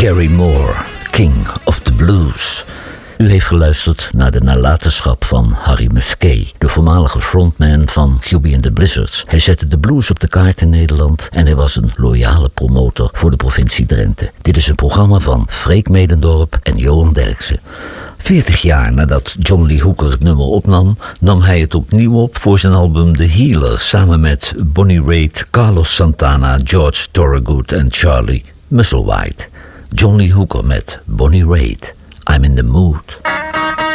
Gary Moore, King of the Blues. U heeft geluisterd naar de nalatenschap van Harry Musquet, de voormalige frontman van QB and the Blizzards. Hij zette de blues op de kaart in Nederland en hij was een loyale promotor voor de provincie Drenthe. Dit is een programma van Freek Medendorp en Johan Derksen. 40 jaar nadat John Lee Hooker het nummer opnam, nam hij het opnieuw op voor zijn album The Healer, samen met Bonnie Raitt, Carlos Santana, George Thorogood en Charlie Musselwhite. John Lee Hooker met Bonnie Raitt. I'm in the mood.